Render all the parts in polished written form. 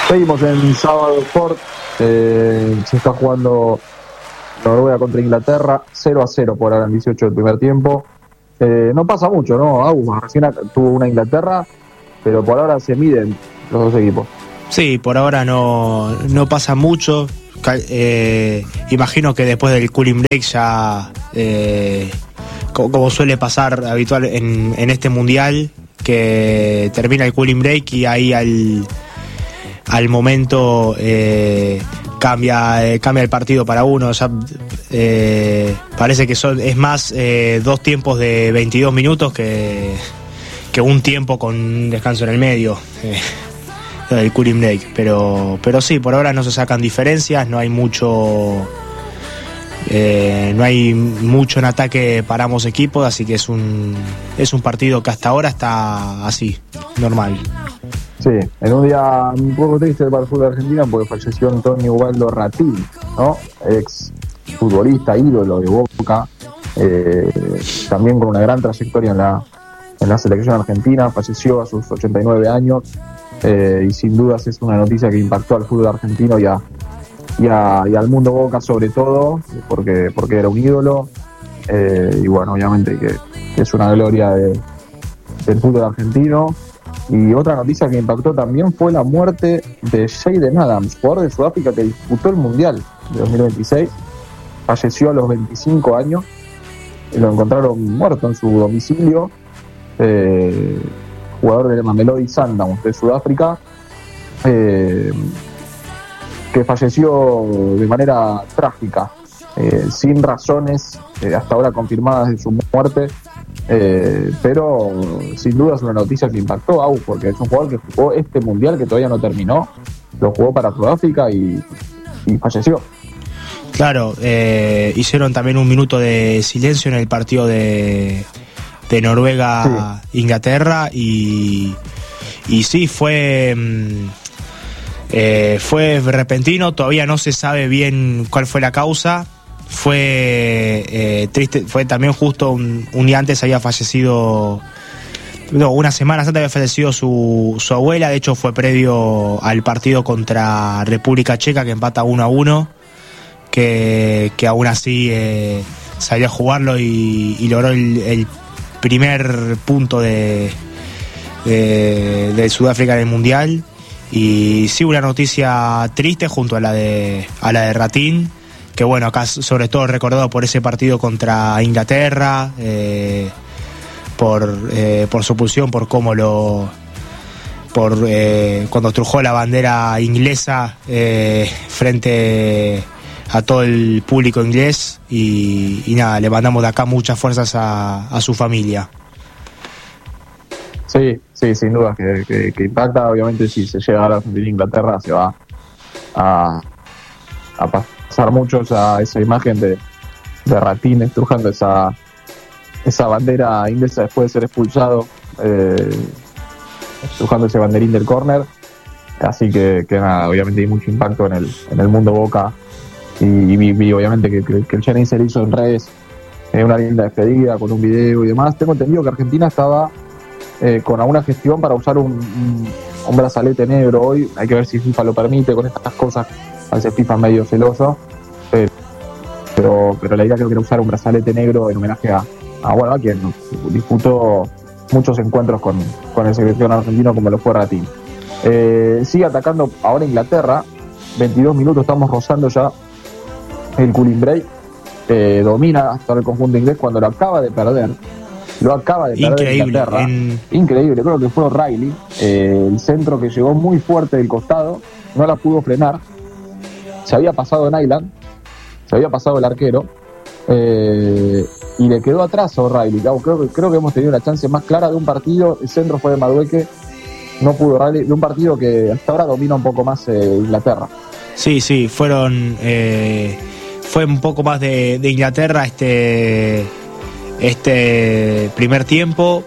Seguimos en Sábado Sport. Se está jugando Noruega contra Inglaterra, 0-0 por ahora en 18 del primer tiempo. No pasa mucho, ¿no? Recién tuvo una Inglaterra, pero por ahora se miden los dos equipos. Sí, por ahora no pasa mucho. Imagino que después del cooling break ya, como suele pasar habitual en este mundial, que termina el cooling break y ahí al momento cambia el partido para uno. Ya parece que es más 2 tiempos de 22 minutos que un tiempo con descanso en el medio del cooling break, pero sí, por ahora no se sacan diferencias, no hay mucho en ataque para ambos equipos, así que es un partido que hasta ahora está así, normal. Sí, en un día un poco triste para el fútbol argentino porque falleció Antonio Ubaldo Ratín, ¿no? Ex futbolista, ídolo de Boca, también con una gran trayectoria en la selección argentina. Falleció a sus 89 años y sin dudas es una noticia que impactó al fútbol argentino y al mundo Boca sobre todo, porque era un ídolo, y bueno, obviamente que es una gloria del fútbol argentino. Y otra noticia que impactó también fue la muerte de Jaden Adams, jugador de Sudáfrica que disputó el Mundial de 2026. Falleció a los 25 años. Lo encontraron muerto en su domicilio. Jugador de Mamelodi Sundowns de Sudáfrica, que falleció de manera trágica, sin razones hasta ahora confirmadas de su muerte. Pero sin duda es una noticia que impactó, porque es un jugador que jugó este mundial que todavía no terminó, lo jugó para Sudáfrica y falleció. Claro, hicieron también un minuto de silencio en el partido de Noruega-Inglaterra, y sí, fue repentino, todavía no se sabe bien cuál fue la causa. Fue triste, fue también justo un día antes había fallecido, unas semanas antes había fallecido su abuela. De hecho fue previo al partido contra República Checa, que empata 1-1, que aún así salió a jugarlo y logró el primer punto de Sudáfrica en el Mundial. Y sí, una noticia triste junto a la de Ratín, que bueno, acá sobre todo recordado por ese partido contra Inglaterra, por su pulsión, por cómo cuando estrujó la bandera inglesa frente a todo el público inglés, y nada, le mandamos de acá muchas fuerzas a su familia. Sí, sin duda que impacta. Obviamente si se llega a la Argentina e Inglaterra se va a pasar mucho esa imagen de Ratín estrujando esa bandera inglesa después de ser expulsado, estrujando ese banderín del córner. Así que nada, obviamente hay mucho impacto en el mundo Boca, y obviamente que el Chaney se hizo en redes una linda despedida con un video y demás. Tengo entendido que Argentina estaba con alguna gestión para usar un brazalete negro hoy. Hay que ver si FIFA lo permite. Con estas cosas parece FIFA medio celoso, pero la idea creo que era usar un brazalete negro en homenaje a quien disputó muchos encuentros con el selección argentino, como lo fue Ratín. Sigue atacando ahora Inglaterra, 22 minutos, estamos rozando ya el cooling break. Domina hasta el conjunto inglés cuando lo acaba de perder. Inglaterra. Increíble, creo que fue O'Reilly, el centro que llegó muy fuerte del costado, no la pudo frenar. Se había pasado Nyland, se había pasado el arquero, y le quedó atrás a O'Reilly. Creo que hemos tenido una chance más clara de un partido. El centro fue de Madueke, no pudo O'Reilly, de un partido que hasta ahora domina un poco más Inglaterra. Sí, fue un poco más de Inglaterra este primer tiempo.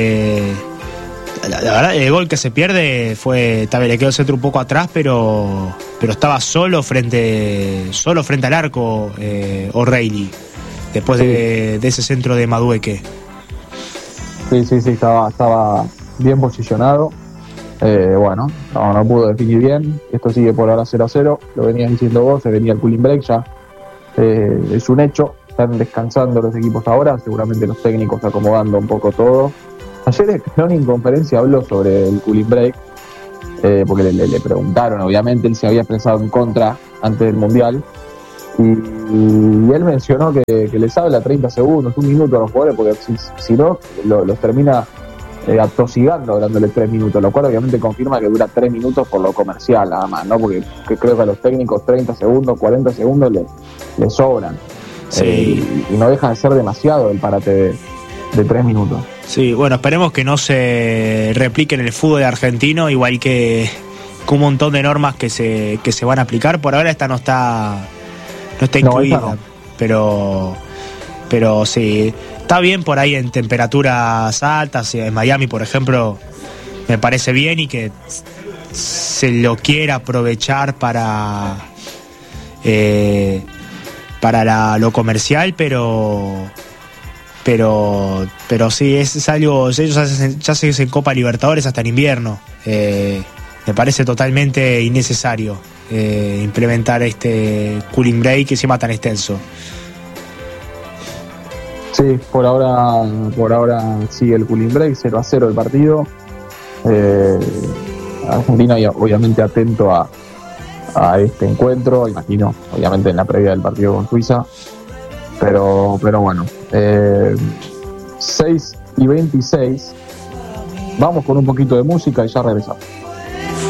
La verdad, el gol que se pierde también le quedó el centro un poco atrás, pero estaba solo frente al arco O'Reilly, después de ese centro de Madueke. Sí, estaba bien posicionado. Bueno, no pudo definir bien. Esto sigue por ahora 0-0. Lo venías diciendo vos, se venía el cooling break ya. Es un hecho. Están descansando los equipos ahora, seguramente los técnicos acomodando un poco todo. Ayer Scaloni en conferencia habló sobre el cooling break, porque le preguntaron, obviamente, él se había expresado en contra antes del Mundial, y él mencionó que les habla 30 segundos, un minuto a los jugadores, porque si no, los termina atosigando hablándole 3 minutos, lo cual obviamente confirma que dura 3 minutos por lo comercial nada más, ¿no? Porque creo que a los técnicos 30 segundos, 40 segundos les sobran. Sí. Y no deja de ser demasiado el parate de 3 minutos. Sí, bueno, esperemos que no se replique en el fútbol argentino, igual que un montón de normas que se van a aplicar. Por ahora esta no está incluida, no. Pero sí, está bien por ahí en temperaturas altas. En Miami, por ejemplo, me parece bien, y que se lo quiera aprovechar para lo comercial, pero sí, es algo. Ellos ya se hacen Copa Libertadores hasta en invierno. Me parece totalmente innecesario implementar este cooling break encima tan extenso. Sí, por ahora sigue el cooling break, 0-0 el partido. Argentina obviamente atento a este encuentro, imagino, obviamente en la previa del partido con Suiza, pero bueno, 6:26, vamos con un poquito de música y ya regresamos.